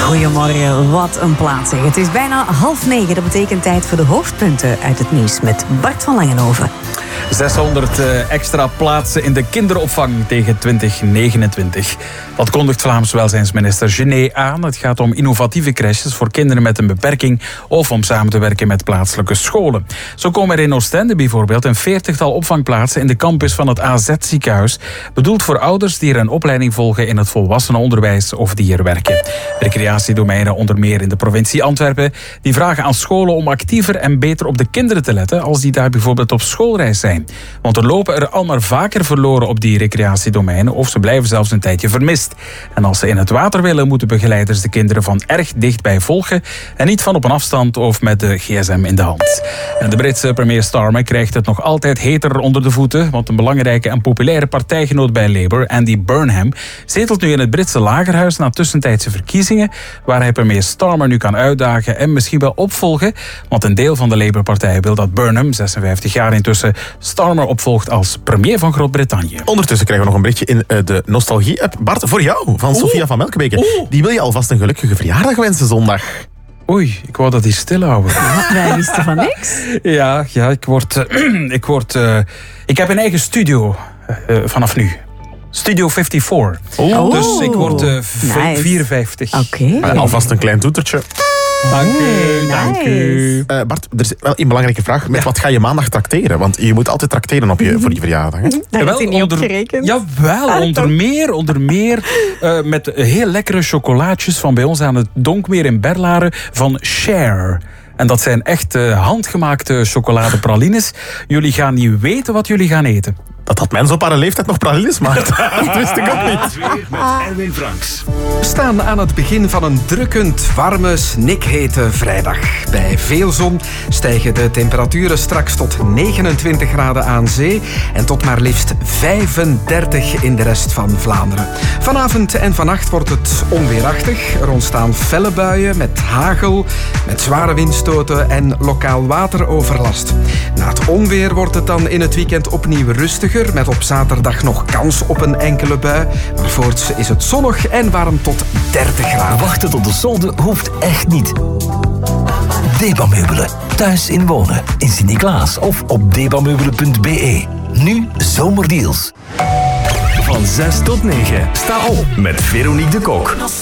Goedemorgen, wat een plaats. Het is bijna 8:30. Dat betekent tijd voor de hoofdpunten uit het nieuws met Bart van Langenhoven. 600 extra plaatsen in de kinderopvang tegen 2029. Dat kondigt Vlaams welzijnsminister Genet aan. Het gaat om innovatieve crèches voor kinderen met een beperking of om samen te werken met plaatselijke scholen. Zo komen er in Oostende bijvoorbeeld een 40-tal opvangplaatsen in de campus van het AZ-ziekenhuis. Bedoeld voor ouders die er een opleiding volgen in het volwassenenonderwijs of die er werken. Recreatiedomeinen onder meer in de provincie Antwerpen. Die vragen aan scholen om actiever en beter op de kinderen te letten als die daar bijvoorbeeld op schoolreis zijn. Want er lopen er al maar vaker verloren op die recreatiedomeinen of ze blijven zelfs een tijdje vermist. En als ze in het water willen, moeten begeleiders de kinderen van erg dichtbij volgen en niet van op een afstand of met de gsm in de hand. En de Britse premier Starmer krijgt het nog altijd heter onder de voeten, want een belangrijke en populaire partijgenoot bij Labour, Andy Burnham, zetelt nu in het Britse lagerhuis na tussentijdse verkiezingen, waar hij premier Starmer nu kan uitdagen en misschien wel opvolgen, want een deel van de Labour-partij wil dat Burnham, 56 jaar intussen, Starmer opvolgt als premier van Groot-Brittannië. Ondertussen krijgen we nog een berichtje in de nostalgie-app. Bart, voor jou, van Sofia van Melkebeke. Die wil je alvast een gelukkige verjaardag wensen zondag. Oei, ik wou dat die stil houden. Wij wisten van niks. Ja, ik heb een eigen studio vanaf nu. Studio 54. Dus ik word 54. Oké. Alvast een klein toetertje. Dank u. Bart, er is wel een belangrijke vraag. Met wat ga je maandag trakteren? Want je moet altijd trakteren voor je verjaardag. Hè? Daar heeft hij niet op gerekend. Jawel, onder meer met heel lekkere chocolaatjes van bij ons aan het Donkmeer in Berlaren van Share. En dat zijn echt handgemaakte chocoladepralines. Jullie gaan niet weten wat jullie gaan eten. Dat mensen op haar leeftijd nog pralines maakt. Dat wist ik ook niet. Weer met Erwin Franks. We staan aan het begin van een drukkend, warme, snikhete vrijdag. Bij veel zon stijgen de temperaturen straks tot 29 graden aan zee en tot maar liefst 35 in de rest van Vlaanderen. Vanavond en vannacht wordt het onweerachtig. Er ontstaan felle buien met hagel, met zware windstoten en lokaal wateroverlast. Na het onweer wordt het dan in het weekend opnieuw rustiger, met op zaterdag nog kans op een enkele bui. Maar voorts is het zonnig en warm tot 30 graden. Wachten tot de solde hoeft echt niet. Debameubelen. Thuis in wonen. In Sint-Niklaas of op debameubelen.be. Nu zomerdeals. Van 6 tot 9. Sta op met Veronique de Kok.